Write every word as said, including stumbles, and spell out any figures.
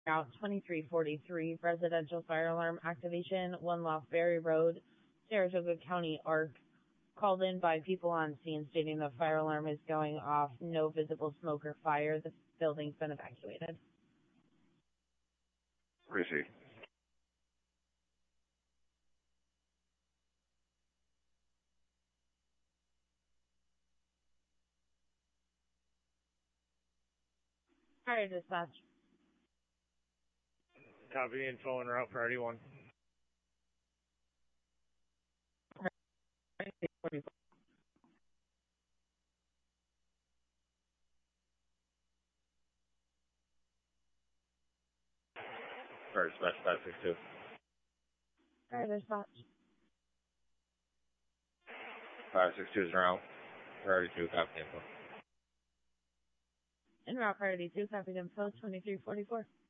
Route twenty-three forty-three, residential fire alarm activation, One Loft Berry Road, Saratoga County, A R C. Called in by people on scene stating the fire alarm is going off. No visible smoke or fire. The building's been evacuated. Received. Fire dispatch. Copy info and route priority one. Fire dispatch five six two. Fire dispatch. five six two is route. Priority two, copy info. En route priority two, copied info twenty-three forty-four.